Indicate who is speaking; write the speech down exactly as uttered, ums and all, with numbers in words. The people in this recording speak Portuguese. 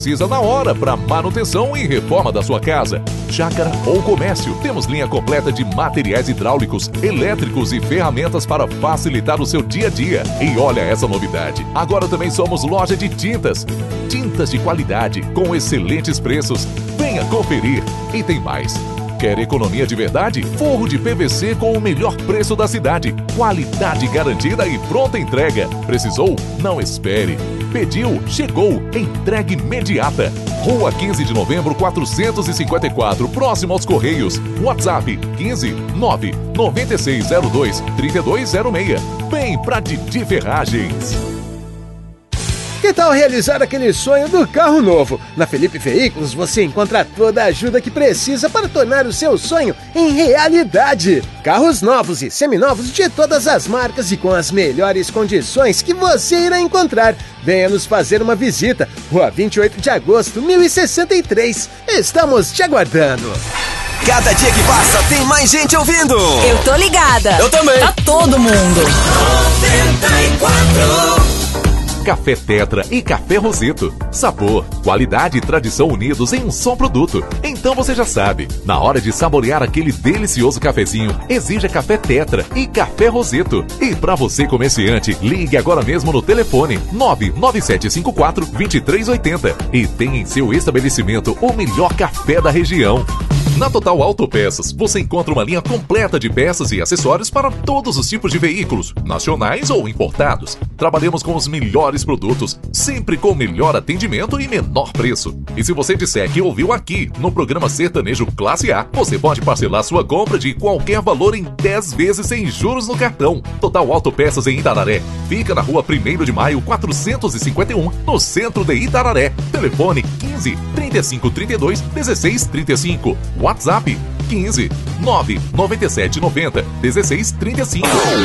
Speaker 1: Precisa na hora para manutenção e reforma da sua casa, chácara ou comércio. Temos linha completa de materiais hidráulicos, elétricos e ferramentas para facilitar o seu dia a dia. E olha essa novidade, agora também somos loja de tintas. Tintas de qualidade, com excelentes preços. Venha conferir. E tem mais. Quer economia de verdade? Forro de P V C com o melhor preço da cidade. Qualidade garantida e pronta entrega. Precisou? Não espere. Pediu? Chegou. Entrega imediata. Rua quinze de novembro, quatrocentos e cinquenta e quatro, próximo aos Correios. WhatsApp quinze nove nove seis zero dois três dois zero seis. Vem pra Didi Ferragens.
Speaker 2: Que tal realizar aquele sonho do carro novo? Na Felipe Veículos você encontra toda a ajuda que precisa para tornar o seu sonho em realidade. Carros novos e seminovos de todas as marcas e com as melhores condições que você irá encontrar. Venha nos fazer uma visita. Rua vinte e oito de agosto, mil e sessenta e três. Estamos te aguardando.
Speaker 3: Cada dia que passa tem mais gente ouvindo.
Speaker 4: Eu tô ligada.
Speaker 3: Eu também.
Speaker 4: Tá todo mundo.
Speaker 3: noventa e quatro.
Speaker 1: Café Tetra e Café Roseto. Sabor, qualidade e tradição unidos em um só produto. Então você já sabe, na hora de saborear aquele delicioso cafezinho, exija Café Tetra e Café Roseto. E para você comerciante, ligue agora mesmo no telefone nove nove sete cinco quatro dois três oito zero e tenha em seu estabelecimento o melhor café da região. Na Total Autopeças, você encontra uma linha completa de peças e acessórios para todos os tipos de veículos, nacionais ou importados. Trabalhamos com os melhores produtos, sempre com o melhor atendimento e menor preço. E se você disser que ouviu aqui, no programa Sertanejo Classe A, você pode parcelar sua compra de qualquer valor em dez vezes sem juros no cartão. Total Autopeças em Itararé. Fica na rua primeiro de maio, quatrocentos e cinquenta e um, no centro de Itararé. Telefone quinze, trinta e cinco, trinta e dois, dezesseis, trinta e cinco. WhatsApp quinze nove nove sete noventa dezesseis trinta e cinco.